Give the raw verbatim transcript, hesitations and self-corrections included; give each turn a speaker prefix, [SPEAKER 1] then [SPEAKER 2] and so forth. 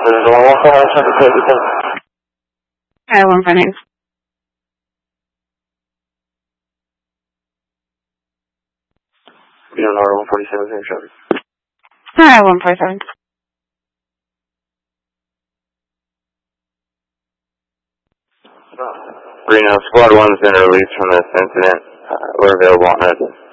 [SPEAKER 1] There's one one four seven fifty.
[SPEAKER 2] Hi, one five nine.
[SPEAKER 1] You don't know one forty-seven, same traffic.
[SPEAKER 2] Hi, one four seven.
[SPEAKER 1] Reno, Squad one's been released from this incident. Uh, we're available on it.